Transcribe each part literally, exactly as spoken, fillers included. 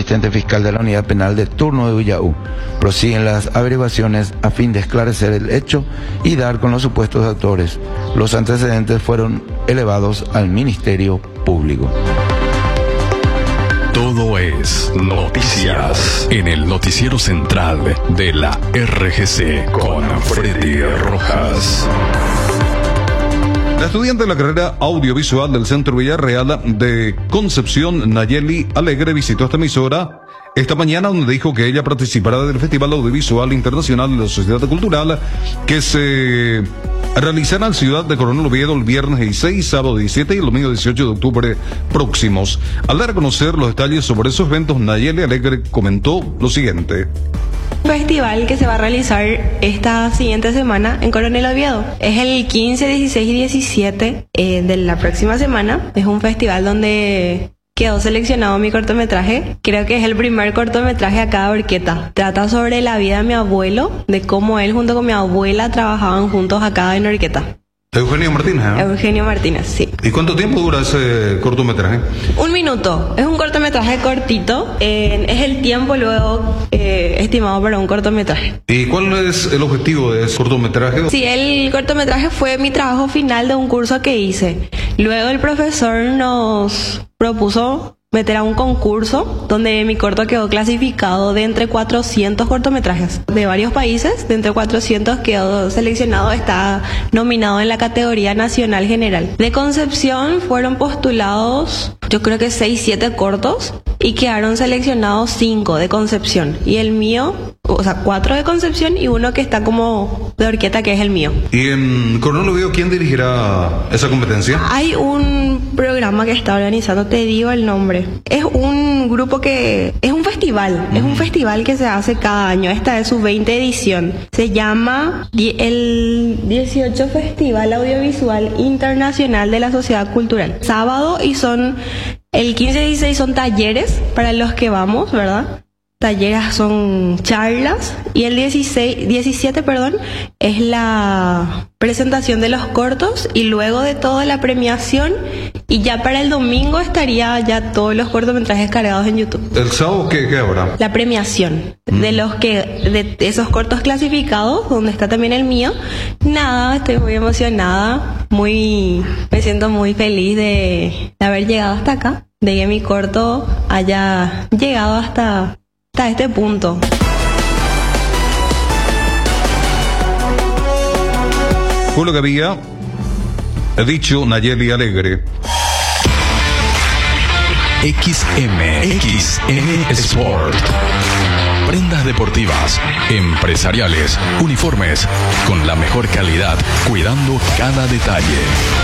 asistente fiscal de la unidad penal de turno de Villaú. Prosiguen las averiguaciones a fin de esclarecer el hecho y dar con los supuestos autores. Los antecedentes fueron elevados al Ministerio Público. Todo es noticias en el noticiero central de la R G C con Freddy Rojas. La estudiante de la carrera audiovisual del Centro Villarreal de Concepción, Nayeli Alegre, visitó esta emisora esta mañana, donde dijo que ella participará del Festival Audiovisual Internacional de la Sociedad Cultural que se realizará en la ciudad de Coronel Oviedo el viernes dieciséis, sábado diecisiete y el domingo dieciocho de octubre próximos. Al dar a conocer los detalles sobre esos eventos, Nayeli Alegre comentó lo siguiente. Festival que se va a realizar esta siguiente semana en Coronel Oviedo. Es el quince, dieciséis y diecisiete eh, de la próxima semana. Es un festival donde quedó seleccionado mi cortometraje. Creo que es el primer cortometraje acá de Orqueta. Trata sobre la vida de mi abuelo, de cómo él junto con mi abuela trabajaban juntos acá en Orqueta. Eugenio Martínez, ¿eh? Eugenio Martínez, sí. ¿Y cuánto tiempo dura ese cortometraje? Un minuto. Es un cortometraje cortito. Eh, es el tiempo luego eh, estimado para un cortometraje. ¿Y cuál es el objetivo de ese cortometraje? Sí, el cortometraje fue mi trabajo final de un curso que hice. Luego el profesor nos propuso meter a un concurso donde mi corto quedó clasificado de entre cuatrocientos cortometrajes de varios países. De entre cuatrocientos quedó seleccionado, está nominado en la categoría nacional general. De Concepción fueron postulados, yo creo que seis, siete cortos, y quedaron seleccionados cinco de Concepción. Y el mío, o sea, cuatro de Concepción y uno que está como de Orqueta, que es el mío. ¿Y en Coronel Oviedo quién dirigirá esa competencia? Hay un programa que está organizando, te digo el nombre. Es un grupo que... Es un festival. Mm. Es un festival que se hace cada año. Esta es su veinte edición. Se llama el dieciocho Festival Audiovisual Internacional de la Sociedad Cultural. Sábado, y son... El quince y dieciséis son talleres para los que vamos, ¿verdad? Talleres son charlas. Y el dieciséis, diecisiete, perdón, es la presentación de los cortos y luego de toda la premiación. Y ya para el domingo estaría ya todos los cortometrajes cargados en YouTube. ¿El sábado qué, qué habrá? La premiación mm. de los que de esos cortos clasificados, donde está también el mío. Nada, estoy muy emocionada, muy me siento muy feliz de, de haber llegado hasta acá, de que mi corto haya llegado hasta hasta este punto. Fue lo que había dicho Nayeli Alegre. X M, X M Sport. Prendas deportivas, empresariales, uniformes, con la mejor calidad, cuidando cada detalle.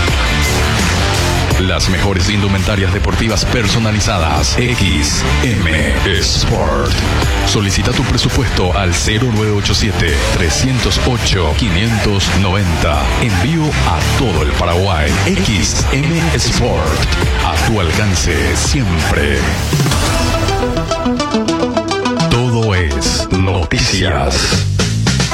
Las mejores indumentarias deportivas personalizadas. X M Sport. Solicita tu presupuesto al cero nueve ocho siete, tres cero ocho, cinco nueve cero. Envío a todo el Paraguay. X M Sport. A tu alcance siempre. Todo es noticias.